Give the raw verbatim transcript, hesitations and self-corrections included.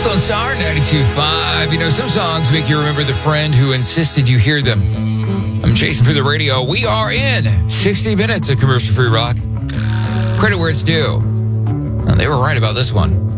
Star ninety-two point five. You know, some songs make you remember the friend who insisted you hear them. I'm Jason for the radio. We are in sixty minutes of commercial-free rock. Credit where it's due. Well, they were right about this one.